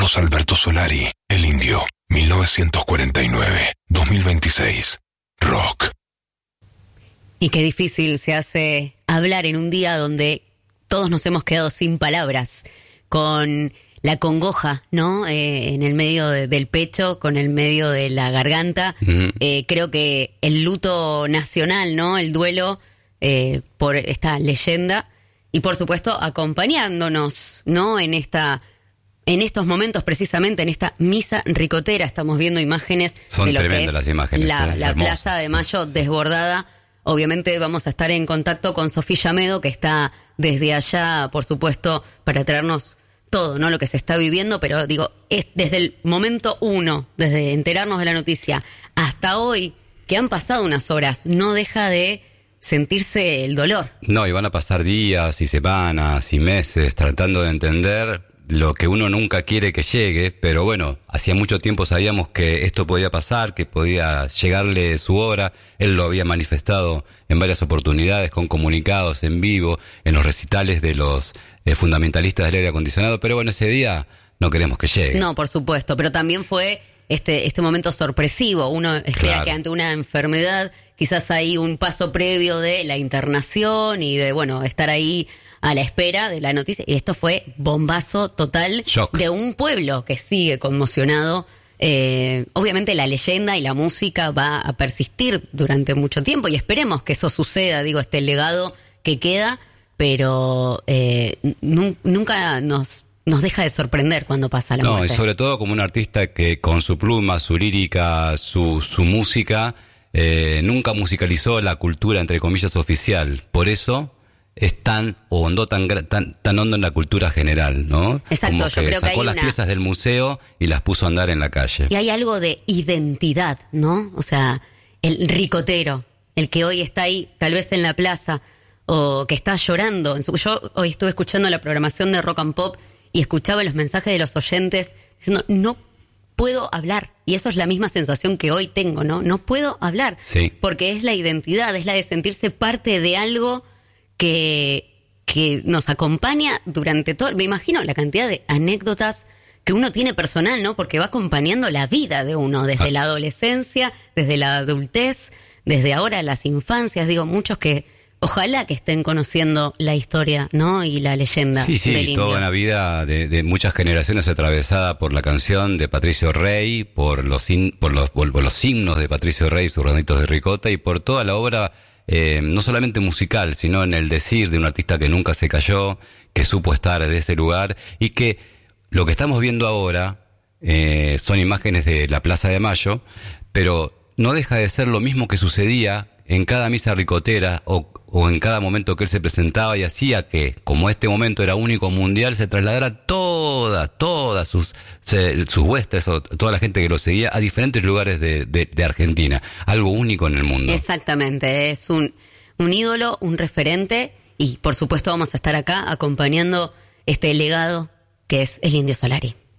Carlos Alberto Solari, El Indio, 1949-2026. Rock. Y qué difícil se hace hablar en un día donde todos nos hemos quedado sin palabras, con la congoja, ¿no? En el medio del pecho, con el medio de la garganta. Uh-huh. Creo que el luto nacional, ¿no? El duelo por esta leyenda y, por supuesto, acompañándonos, ¿no? En estos momentos, precisamente, en esta misa ricotera, estamos viendo imágenes. Son de lo tremendas que es las imágenes. La Plaza de Mayo desbordada. Obviamente vamos a estar en contacto con Sofía Medo, que está desde allá, por supuesto, para traernos todo, ¿no? Lo que se está viviendo, pero digo, es desde el momento uno, desde enterarnos de la noticia hasta hoy, que han pasado unas horas, no deja de sentirse el dolor. No, y van a pasar días y semanas y meses tratando de entender lo que uno nunca quiere que llegue, pero bueno, hacía mucho tiempo sabíamos que esto podía pasar, que podía llegarle su hora. Él lo había manifestado en varias oportunidades, con comunicados en vivo, en los recitales de los fundamentalistas del aire acondicionado, pero bueno, ese día no queremos que llegue. No, por supuesto, pero también fue este momento sorpresivo. Uno espera que ante una enfermedad quizás hay un paso previo de la internación y de, bueno, estar ahí a la espera de la noticia, y esto fue bombazo total. Shock. De un pueblo que sigue conmocionado. Obviamente la leyenda y la música va a persistir durante mucho tiempo y esperemos que eso suceda, digo, este legado que queda, pero nunca nos deja de sorprender cuando pasa la muerte. No, y sobre todo como un artista que con su pluma, su lírica, su música, nunca musicalizó la cultura, entre comillas, oficial. Por eso es tan hondo en la cultura general, ¿no? Exacto, como yo creo que sacó hay las piezas del museo y las puso a andar en la calle. Y hay algo de identidad, ¿no? O sea, el ricotero, el que hoy está ahí, tal vez en la plaza, o que está llorando. Yo hoy estuve escuchando la programación de Rock and Pop y escuchaba los mensajes de los oyentes diciendo, no puedo hablar. Y eso es la misma sensación que hoy tengo, ¿no? No puedo hablar. Sí. Porque es la identidad, es la de sentirse parte de algo que nos acompaña durante todo. Me imagino la cantidad de anécdotas que uno tiene personal, ¿no? Porque va acompañando la vida de uno, desde la adolescencia, desde la adultez, desde ahora las infancias. Digo, muchos que ojalá que estén conociendo la historia, ¿no? Y la leyenda del Indio. Toda una vida de muchas generaciones atravesada por la canción de Patricio Rey, por los himnos de Patricio Rey, sus Roditos de Ricota, y por toda la obra, no solamente musical, sino en el decir de un artista que nunca se cayó, que supo estar de ese lugar, y que lo que estamos viendo ahora son imágenes de la Plaza de Mayo, pero no deja de ser lo mismo que sucedía en cada misa ricotera o en cada momento que él se presentaba y hacía que, como este momento era único mundial, se trasladara todas sus huestes o toda la gente que lo seguía a diferentes lugares de Argentina. Algo único en el mundo. Exactamente, es un ídolo, un referente, y por supuesto vamos a estar acá acompañando este legado que es el Indio Solari.